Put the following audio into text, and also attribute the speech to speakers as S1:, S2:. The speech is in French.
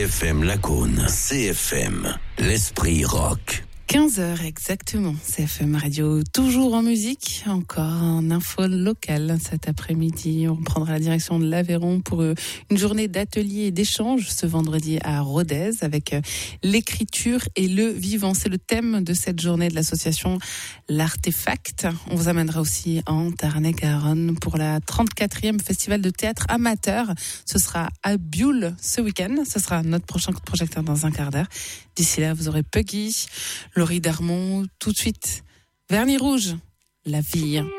S1: CFM Lacaune. CFM, l'esprit rock.
S2: 15h exactement, CFM Radio, toujours en musique, encore en info locale cet après-midi. On prendra la direction de l'Aveyron pour une journée d'atelier et d'échange ce vendredi à Rodez avec l'écriture et le vivant. C'est le thème de cette journée de l'association L'Artefact. On vous amènera aussi en Tarn-et-Garonne pour la 34e festival de théâtre amateur. Ce sera à Bioul ce week-end. Ce sera notre prochain coup de projecteur dans un quart d'heure. D'ici là, vous aurez Puggy, Laurie Darmon, tout de suite, Vernis Rouge, La Vie.